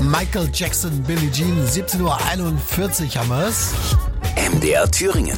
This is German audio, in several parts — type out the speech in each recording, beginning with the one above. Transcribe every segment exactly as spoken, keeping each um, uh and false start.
Michael Jackson, Billie Jean, siebzehn Uhr einundvierzig haben wir's. M D R Thüringen.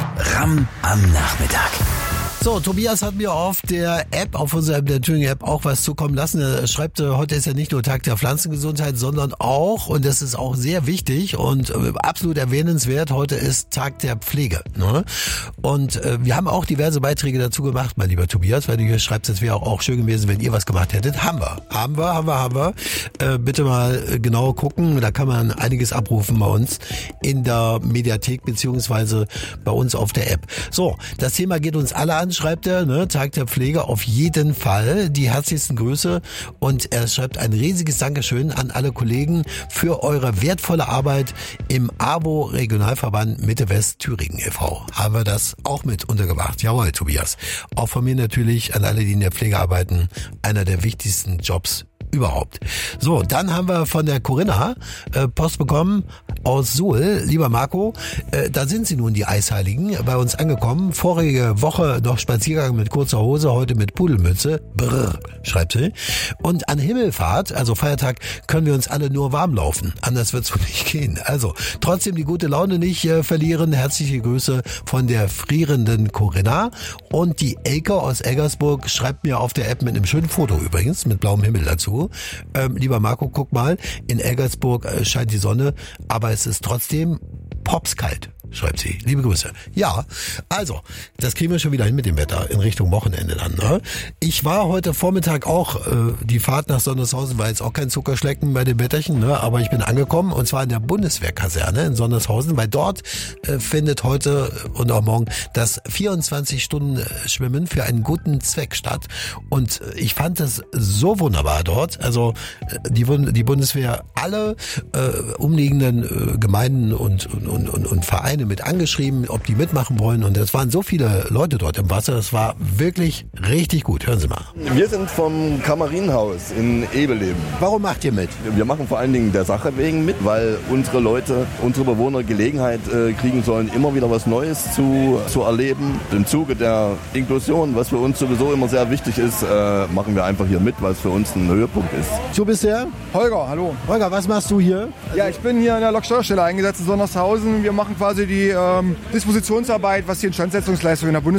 Ram am Nachmittag. So, Tobias hat mir auf der App, auf unserer M D R Thüringen App auch was zukommen lassen. Er schreibt, heute ist ja nicht nur Tag der Pflanzengesundheit, sondern auch, und das ist auch sehr wichtig und absolut erwähnenswert, heute ist Tag der Pflege. Ne? Und äh, wir haben auch diverse Beiträge dazu gemacht, mein lieber Tobias, weil du hier schreibst, es wäre auch, auch schön gewesen, wenn ihr was gemacht hättet. Haben wir, haben wir, haben wir, haben wir. Äh, bitte mal genau gucken, da kann man einiges abrufen bei uns in der Mediathek beziehungsweise bei uns auf der App. So, das Thema geht uns alle an, schreibt er, ne? Tag der Pflege auf jeden Fall. Die herzlichsten Grüße und er schreibt ein riesiges Dankeschön an alle Kollegen für eure wertvolle Arbeit im A B O Regionalverband Mitte West Thüringen e V Haben wir das auch mit untergebracht. Jawohl, Tobias. Auch von mir natürlich an alle, die in der Pflege arbeiten, einer der wichtigsten Jobs überhaupt. So, dann haben wir von der Corinna äh, Post bekommen aus Suhl. Lieber Marco, äh, da sind sie nun, die Eisheiligen, bei uns angekommen. Vorige Woche noch Spaziergang mit kurzer Hose, heute mit Pudelmütze. Brrr, schreibt sie. Und an Himmelfahrt, also Feiertag, können wir uns alle nur warm laufen. Anders wird's wohl nicht gehen. Also, trotzdem die gute Laune nicht äh, verlieren. Herzliche Grüße von der frierenden Corinna. Und die Elke aus Eggersburg schreibt mir auf der App mit einem schönen Foto übrigens, mit blauem Himmel dazu. Ähm, lieber Marco, guck mal, in Eggersburg äh, scheint die Sonne, aber es ist trotzdem popskalt, schreibt sie. Liebe Grüße. Ja, also, das kriegen wir schon wieder hin mit dem Wetter in Richtung Wochenende dann. Ne? Ich war heute Vormittag auch, äh, die Fahrt nach Sondershausen war jetzt auch kein Zuckerschlecken bei dem Wetterchen, ne? Aber ich bin angekommen und zwar in der Bundeswehrkaserne in Sondershausen, weil dort äh, findet heute und auch morgen das vierundzwanzig Stunden Schwimmen für einen guten Zweck statt. Und äh, ich fand das so wunderbar dort. Also äh, die, die Bundeswehr, alle äh, umliegenden äh, Gemeinden und, und, und, und Vereine mit angeschrieben, ob die mitmachen wollen. Und es waren so viele Leute dort im Wasser. Das war wirklich richtig gut. Hören Sie mal. Wir sind vom Kamerinhaus in Ebeleben. Warum macht ihr mit? Wir machen vor allen Dingen der Sache wegen mit, weil unsere Leute, unsere Bewohner Gelegenheit äh, kriegen sollen, immer wieder was Neues zu, zu erleben. Im Zuge der Inklusion, was für uns sowieso immer sehr wichtig ist, äh, machen wir einfach hier mit, weil es für uns ein Höhepunkt ist. Du bist der? Holger, hallo. Holger, was machst du hier? Ja, ich bin hier in der Loksteuerstelle eingesetzt in Sondershausen. Wir machen quasi die ähm, Dispositionsarbeit, was die Instandsetzungsleistung in der Bundeswehr